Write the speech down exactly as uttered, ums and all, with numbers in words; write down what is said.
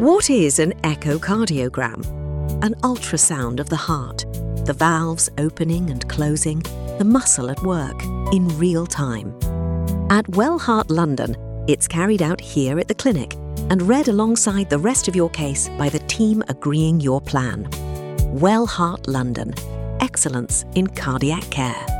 What is an echocardiogram? An ultrasound of the heart, the valves opening and closing, the muscle at work in real time. At Well Heart London, it's carried out here at the clinic and read alongside the rest of your case by the team agreeing your plan. Well Heart London. Excellence in cardiac care.